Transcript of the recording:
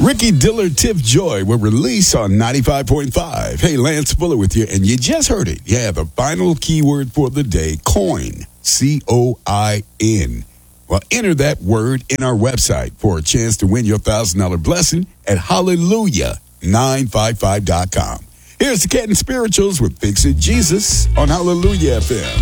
Ricky Dillard, Tiff Joy will release on 95.5. Hey, Lance Fuller with you, and you just heard it. Yeah, the final keyword for the day, coin, C-O-I-N. Well, enter that word in our website for a chance to win your $1,000 blessing at hallelujah955.com. Here's the Canton Spirituals with Fix It Jesus on Hallelujah FM.